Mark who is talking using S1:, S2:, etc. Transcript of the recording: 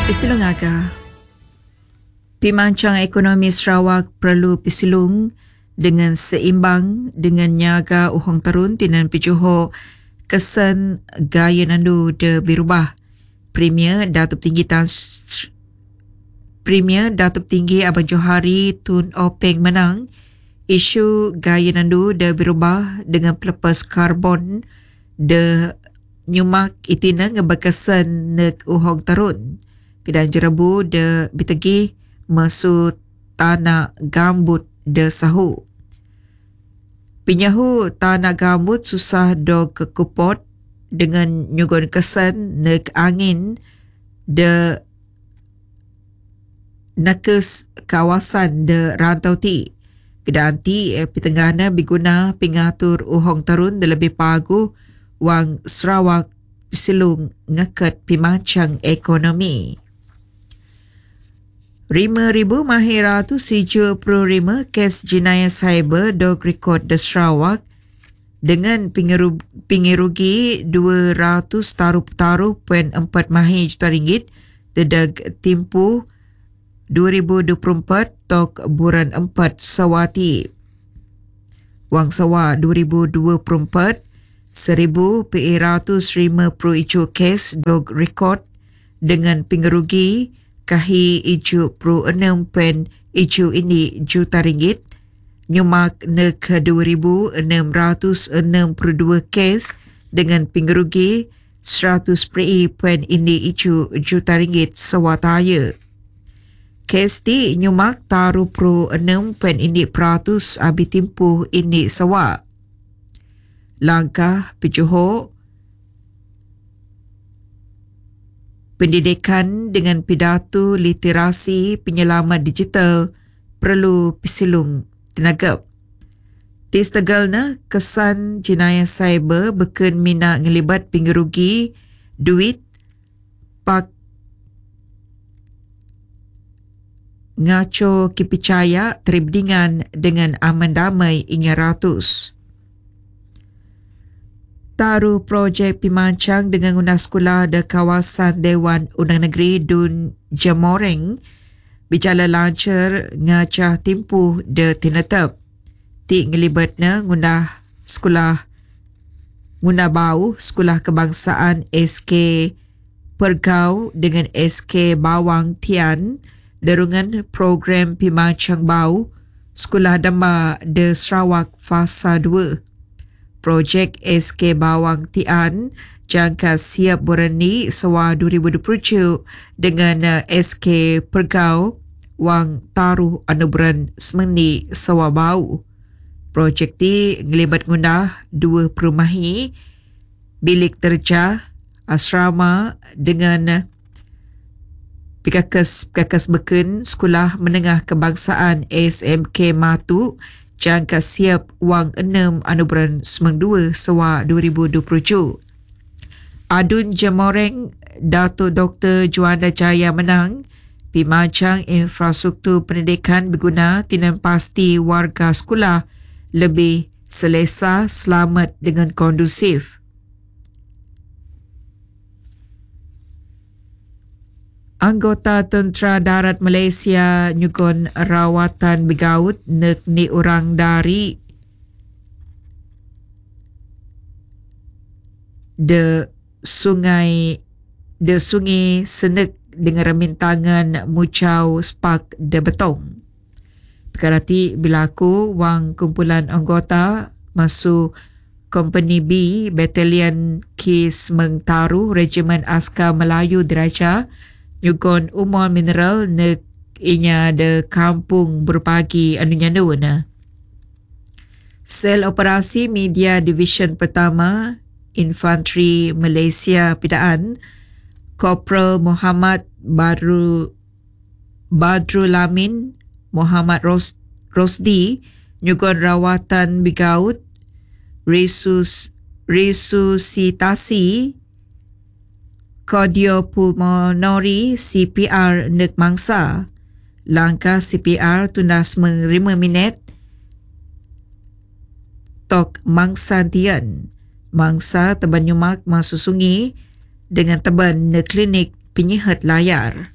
S1: Pisilungaga. Pimancang ekonomi Sarawak perlu pisilung dengan seimbang dengan nyaga uhong tarun tinan pijuho kesan gaya nandu de berubah. Premier Datuk Tinggi Abang Johari Tun Openg menang isu gaya nandu de berubah dengan pelepas karbon de nyumak itina ngeberkesan nek uhong tarun. Kedai jerebu de bitegi masuk tanah gambut de sahu. Pinyahu tanah gambut susah do kekupot dengan nyugon kesan nek angin de nakes kawasan de rantau ti. Kedai anti pitanggana biguna pingatur uhong tarun de lebih pagu wang Sarawak pisilung ngeket pimancang ekonomi. 5,000 mahira tu 75 kes jenayah cyber dog rekod di Sarawak dengan pingerugi 200.4 mahir juta ringgit dedag timpu 2024 tok bulan 4 sawati. Wang sawa 2024 1,750 kes dog rekod dengan pingerugi kahi 76 pen ijo ini juta ringgit nyumak nek 2,662 kes dengan pingerugi 100 pen ini ijo juta ringgit sawataya. Kes ti nyumak taru pro 6 pen ini peratus abi timpuh ini sawa. Langkah pijuho pendidikan dengan pidato literasi penyelamat digital perlu pisilung tenaga. Tistegalna kesan jenayah cyber beken mina ngelibat pengerugi duit pak ngaco kipicaya teribdingan dengan aman damai inga ratus. Taru projek pimancang dengan guna sekolah de kawasan Dewan Undang Negeri Dun Jamoreng berjalan lancar ngacah timpuh de tinetap. Ti ngelibatna guna sekolah guna bau sekolah kebangsaan SK Pergau dengan SK Bawang Tian derungan program pimancang bau sekolah damba de Sarawak Fasa 2. Projek SK Bawang Tian jangka siap berani sewa 2027 dengan SK Pergau wang taruh anuberan semeni sewa bau. Projek ti ngelibat gundah 2 perumahi, bilik terjah, asrama dengan Pikakas beken Sekolah Menengah Kebangsaan SMK Matu jangka siap wang 6 anuberan semang 2 sewa 2027. Adun Jamoreng Dato' Dr. Juanda Jaya menang pimancang infrastruktur pendidikan berguna tinan pasti warga sekolah lebih selesa, selamat dengan kondusif. Anggota Tentera Darat Malaysia nyugon rawatan begaut nek ni orang dari de sungai Senek dengan remintangan mucau spak de betong. Perkara ti berlaku wang kumpulan anggota masuk Company B Batalion Kis Mengtaru Regimen Askar Melayu Diraja nyugon umur mineral nek inya de kampung berpagi anunya na. Sel Operasi Media Division Pertama Infanteri Malaysia Pidaan Korporal Muhammad Badrulamin Muhammad Rosdi nyugon rawatan bigaut resusitasi Cardiopulmonary CPR nek mangsa. Langkah CPR tunas menerima minit tok mangsa tian. Mangsa teban nyumak masuk sungi dengan teban nek klinik penyihat layar.